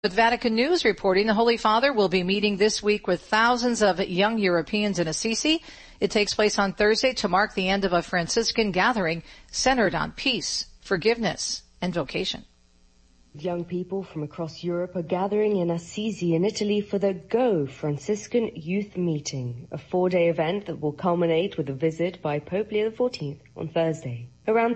With Vatican News reporting, the Holy Father will be meeting this week with thousands of young Europeans in Assisi. It takes place on Thursday to mark the end of a Franciscan gathering centered on peace, forgiveness, and vocation. Young people from across Europe are gathering in Assisi in Italy for the Go Franciscan Youth Meeting, a 4-day event that will culminate with a visit by Pope Leo XIV on Thursday. Around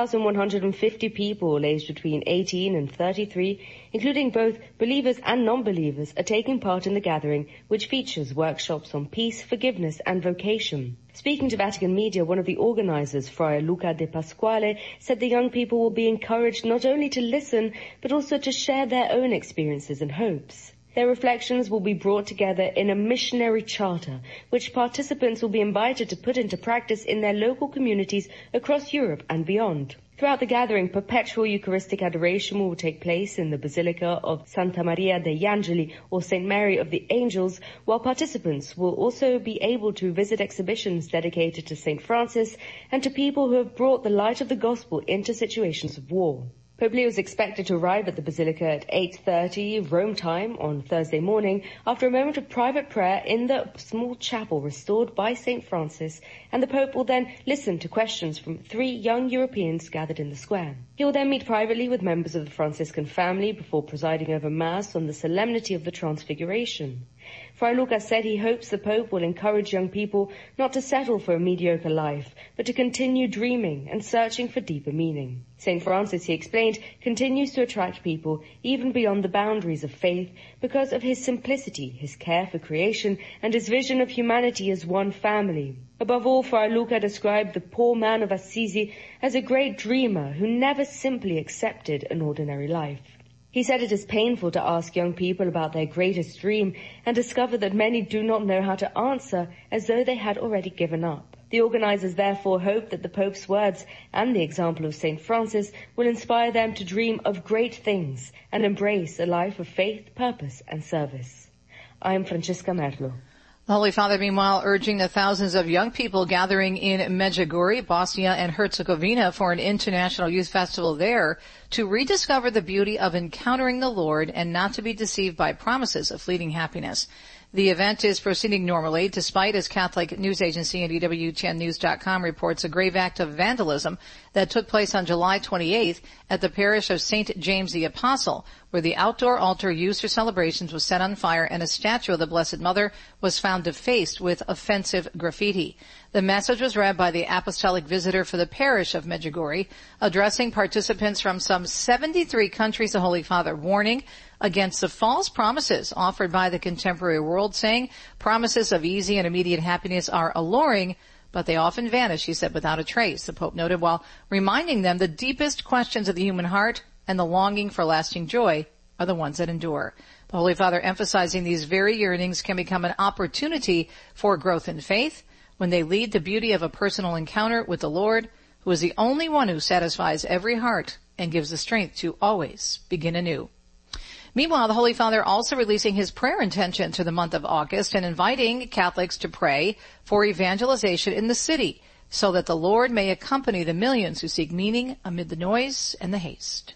2,150 people aged between 18 and 33, including both believers and non-believers, are taking part in the gathering, which features workshops on peace, forgiveness and vocation. Speaking to Vatican media, one of the organizers, Friar Luca De Pasquale, said the young people will be encouraged not only to listen, but also to share their own experiences and hopes. Their reflections will be brought together in a missionary charter, which participants will be invited to put into practice in their local communities across Europe and beyond. Throughout the gathering, perpetual Eucharistic adoration will take place in the Basilica of Santa Maria degli Angeli, or St. Mary of the Angels, while participants will also be able to visit exhibitions dedicated to St. Francis and to people who have brought the light of the gospel into situations of war. Pope Leo is expected to arrive at the Basilica at 8:30 Rome time on Thursday morning after a moment of private prayer in the small chapel restored by St. Francis, and the Pope will then listen to questions from 3 young Europeans gathered in the square. He will then meet privately with members of the Franciscan family before presiding over Mass on the Solemnity of the Transfiguration. Friar Luca said he hopes the Pope will encourage young people not to settle for a mediocre life, but to continue dreaming and searching for deeper meaning. St. Francis, he explained, continues to attract people even beyond the boundaries of faith because of his simplicity, his care for creation, and his vision of humanity as one family. Above all, Friar Luca described the poor man of Assisi as a great dreamer who never simply accepted an ordinary life. He said it is painful to ask young people about their greatest dream and discover that many do not know how to answer, as though they had already given up. The organizers therefore hope that the Pope's words and the example of St. Francis will inspire them to dream of great things and embrace a life of faith, purpose and service. I am Francesca Merlo. The Holy Father, meanwhile, urging the thousands of young people gathering in Medjugorje, Bosnia and Herzegovina for an international youth festival there to rediscover the beauty of encountering the Lord and not to be deceived by promises of fleeting happiness. The event is proceeding normally, despite, as Catholic news agency and EWTNnews.com reports, a grave act of vandalism that took place on July 28th at the parish of St. James the Apostle, where the outdoor altar used for celebrations was set on fire and a statue of the Blessed Mother was found defaced with offensive graffiti. The message was read by the apostolic visitor for the parish of Medjugorje, addressing participants from some 73 countries, the Holy Father warning against the false promises offered by the contemporary world, saying promises of easy and immediate happiness are alluring, but they often vanish, he said, without a trace, the Pope noted, while reminding them the deepest questions of the human heart and the longing for lasting joy are the ones that endure. The Holy Father emphasizing these very yearnings can become an opportunity for growth in faith when they lead the beauty of a personal encounter with the Lord, who is the only one who satisfies every heart and gives the strength to always begin anew. Meanwhile, the Holy Father also releasing his prayer intentions for the month of August and inviting Catholics to pray for evangelization in the city so that the Lord may accompany the millions who seek meaning amid the noise and the haste.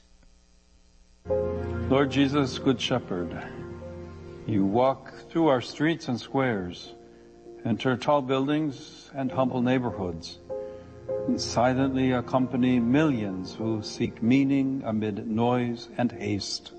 Lord Jesus, Good Shepherd, you walk through our streets and squares, enter tall buildings and humble neighborhoods, and silently accompany millions who seek meaning amid noise and haste.